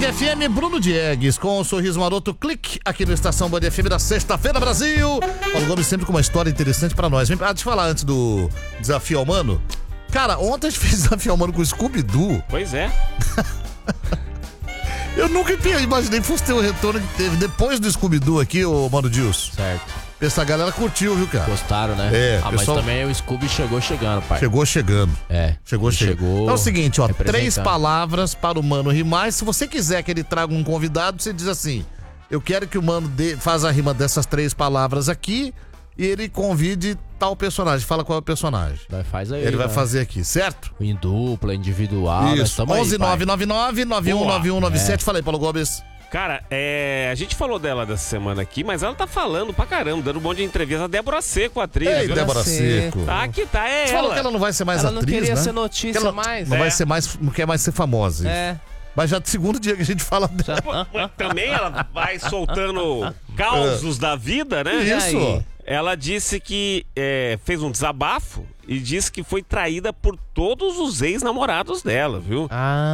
Band FM, Bruno Diegues, com o sorriso maroto, clique aqui no Estação Band FM da sexta-feira, Brasil. Paulo Gomes sempre com uma história interessante pra nós. Vem pra te falar antes do desafio ao mano. Cara, ontem a gente fez desafio ao mano com o Scooby-Doo. Pois é. Eu nunca imaginei que fosse ter o retorno que teve depois do Scooby-Doo aqui, ô Mano Dilson. Certo. Essa galera curtiu, viu, cara? Gostaram, né? É, mas também o Scooby chegou chegando, pai. Chegou chegando. É. Chegou. Então é o seguinte, ó, 3 palavras para o Mano rimar. Se você quiser que ele traga um convidado, você diz assim: eu quero que o Mano faça a rima dessas 3 palavras aqui e ele convide tal personagem. Fala qual é o personagem. Faz aí. Ele vai fazer aqui, certo? Em dupla, individual. Isso. 11999-919197. Fala aí, Paulo Gomes. Cara, a gente falou dela dessa semana aqui, mas ela tá falando pra caramba, dando um monte de entrevista. A Débora Seco, atriz. Ei, Débora Seco. Tá, aqui tá, Você falou que ela não vai ser mais ela atriz, não queria né? ser notícia mais. Não vai ser mais, não quer mais ser famosa. É. Mas já do segundo dia que a gente fala dela. Também ela vai soltando causos da vida, né? Isso. Ela disse que fez um desabafo e disse que foi traída por todos os ex-namorados dela, viu?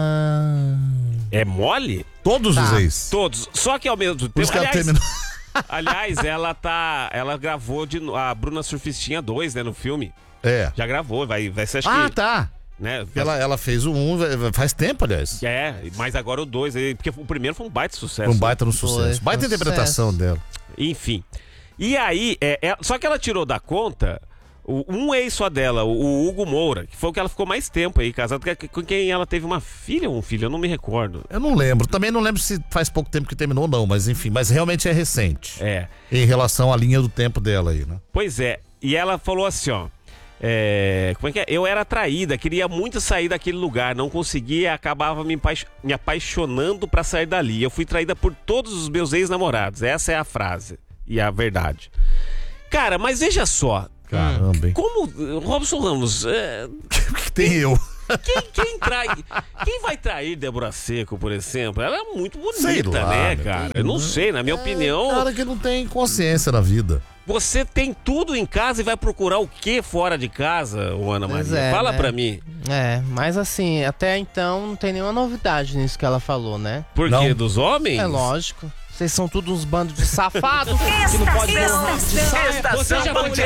É mole? Todos os ex. Todos. Só que ao mesmo tempo. Aliás, ela gravou a Bruna Surfistinha 2, né, no filme. É. Já gravou, vai ser, acho que... tá. Né, ela fez o 1 faz tempo, aliás. Mas agora o 2, porque o primeiro foi um baita sucesso. Um baita no sucesso. Baita interpretação dela. Enfim. E aí, só que ela tirou da conta um ex só dela, o Hugo Moura, que foi o que ela ficou mais tempo aí, casado, com quem ela teve uma filha ou um filho, eu não me recordo. Eu não lembro, também não lembro se faz pouco tempo que terminou ou não, mas enfim, mas realmente é recente. Em relação à linha do tempo dela aí, né? Pois é, e ela falou assim, ó, como é que é? Eu era traída, queria muito sair daquele lugar, não conseguia, acabava me apaixonando pra sair dali. Eu fui traída por todos os meus ex-namorados, essa é a frase e a verdade. Cara, mas veja só. Caramba, hein? Como, Robson Ramos, que tem eu? Quem vai trair Débora Seco, por exemplo? Ela é muito bonita, sei lá, né, cara? Eu não sei, na minha opinião. Cara que não tem consciência na vida. Você tem tudo em casa e vai procurar o que fora de casa, Ana Maria? Fala pra mim. Mas assim, até então não tem nenhuma novidade nisso que ela falou, né? Por quê? Dos homens? É lógico. Vocês são todos uns bandos de safados que não podem ver um rabo de saia. Estação Band